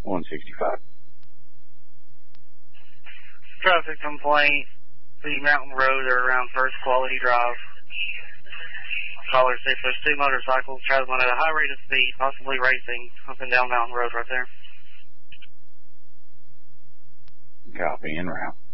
165. Traffic complaint. The Mountain Road or around First Quality Drive. Caller says there's two motorcycles traveling at a high rate of speed, possibly racing, up and down Mountain Road right there. Copy, en route.